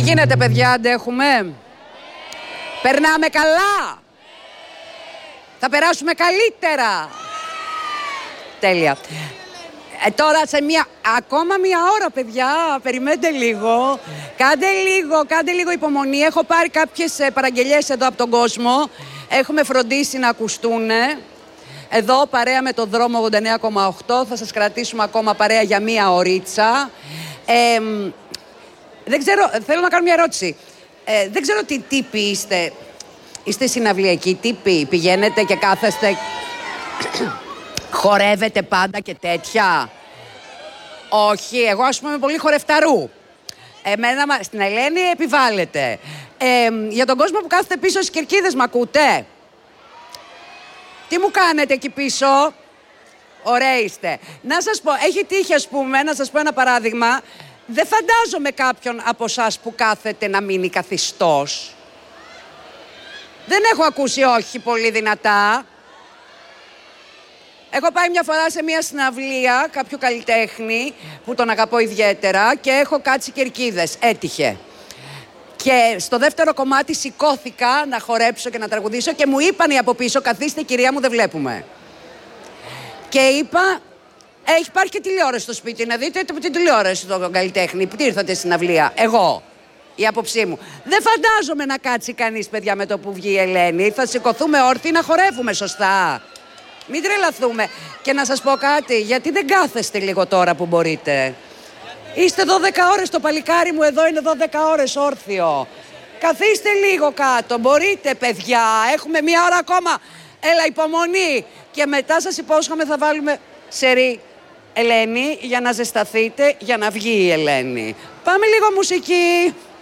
γίνεται, παιδιά, αντέχουμε? Περνάμε καλά? Θα περάσουμε καλύτερα? Τέλεια. Τώρα σε ακόμα μία ώρα, παιδιά, περιμένετε λίγο. Κάντε λίγο υπομονή. Έχω πάρει κάποιες παραγγελίες εδώ από τον κόσμο. Έχουμε φροντίσει να ακουστούνε. Εδώ παρέα με το Δρόμο 89,8 θα σας κρατήσουμε ακόμα παρέα για μία ωρίτσα. Δεν ξέρω, θέλω να κάνω μια ερώτηση. Δεν ξέρω τι τύποι είστε. Είστε συναυλιακοί τύποι? Πηγαίνετε και κάθεστε, χορεύετε πάντα και τέτοια? Όχι, εγώ ας πούμε πολύ χορευταρού. Εμένα στην Ελένη επιβάλλεται. Για τον κόσμο που κάθεται πίσω στις κερκίδες, μ' ακούτε? Τι μου κάνετε εκεί πίσω? Ωραία είστε. Να σας πω, έχει τύχει, ας πούμε, να σας πω ένα παράδειγμα. Δεν φαντάζομαι κάποιον από εσάς που κάθεται να μείνει καθιστός. Δεν έχω ακούσει όχι πολύ δυνατά. Έχω πάει μια φορά σε μια συναυλία κάποιου καλλιτέχνη που τον αγαπώ ιδιαίτερα και έχω κάτσει κερκίδες. Έτυχε. Και στο δεύτερο κομμάτι σηκώθηκα να χορέψω και να τραγουδήσω και μου είπαν οι από πίσω, καθίστε κυρία μου, δεν βλέπουμε. Και είπα, υπάρχει και τηλεόραση στο σπίτι, να δείτε την τηλεόραση τον καλλιτέχνη. Που τι ήρθατε στην αυλία? Εγώ, η άποψή μου. Δεν φαντάζομαι να κάτσει κανείς, παιδιά, με το που βγει η Ελένη. Θα σηκωθούμε όρθιοι να χορεύουμε σωστά. Μην τρελαθούμε. Και να σας πω κάτι, γιατί δεν κάθεστε λίγο τώρα που μπορείτε? Είστε 12 ώρες, το παλικάρι μου εδώ είναι 12 ώρες όρθιο. Καθίστε λίγο κάτω, μπορείτε, παιδιά, έχουμε μία ώρα ακόμα. Έλα, υπομονή. Και μετά σας υπόσχομαι θα βάλουμε σερί Ελένη για να ζεσταθείτε, για να βγει η Ελένη. Πάμε λίγο μουσική.